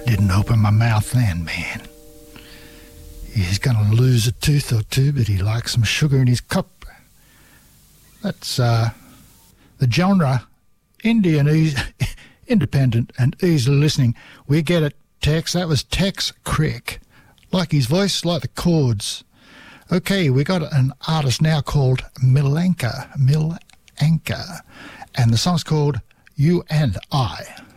didn't open my mouth then, man. He's going to lose a tooth or two, but he likes some sugar in his cup. That's the genre, Indian, independent and easily listening. We get it, Tex. That was Tex Crick. Like his voice, like the chords. Okay, we got an artist now called Milanka. And the song's called You and I.